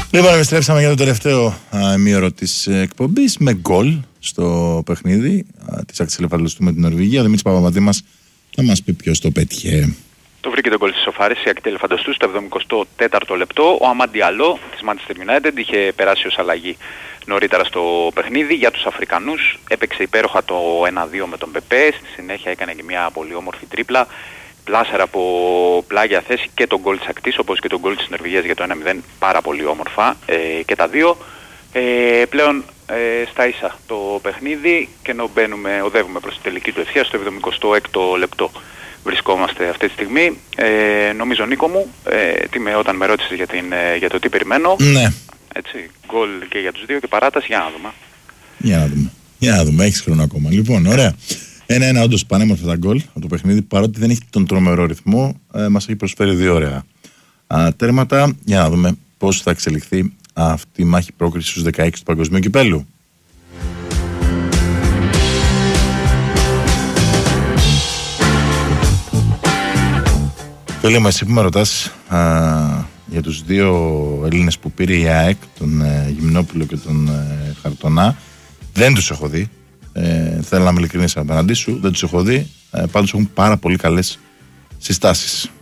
Λοιπόν, επιστρέψαμε για το τελευταίο ημίωρο της εκπομπής με γκολ στο παιχνίδι της Ακτισελεφαντοστού με την Νορβηγία. Ο Δημήτρης Παπαμαντήμας θα μας πει ποιος το πέτυχε. Το βρήκε τον γκολ της Σοφάρης η Ακτισελεφαντοστού στο 74ο λεπτό. Ο Αμάν Διαλό της Manchester United είχε περάσει ως αλλαγή νωρίτερα στο παιχνίδι. Για τους Αφρικανούς έπαιξε υπέροχα το 1-2 με τον Πεπέ. Στη συνέχεια έκανε και μια πολύ όμορφη τρίπλα. Πλάσαρα από πλάγια θέση και τον γκολ της Ακτής, όπως και τον γκολ της Νορβηγίας για το 1-0, πάρα πολύ όμορφα και τα δύο. Πλέον στα ίσα το παιχνίδι και ενώ οδεύουμε προς την τελική του ευθεία, στο 76ο λεπτό βρισκόμαστε αυτή τη στιγμή. Νομίζω, Νίκο μου, όταν με ρώτησες για το τι περιμένω, ναι. Έτσι, γκολ και για τους δύο και παράταση, για να δούμε. Για να δούμε, έχεις χρόνο ακόμα. Λοιπόν, ωραία. Ένα όντως πανέμορφα τα γκολ από το παιχνίδι, παρότι δεν έχει τον τρομερό ρυθμό, μας έχει προσφέρει δύο ωραία τέρματα. Για να δούμε πώς θα εξελιχθεί αυτή η μάχη πρόκρισης στους 16 του Παγκοσμίου Κυπέλλου. Φίλοι μου, εσύ που με ρωτάς για τους δύο Έλληνες που πήρε η ΑΕΚ, τον Γυμνόπουλο και τον Χαρτονά, δεν τους έχω δει. Θέλω να είμαι ειλικρινής απέναντί σου, δεν τους έχω δει. Πάντως έχουν πάρα πολύ καλές συστάσεις.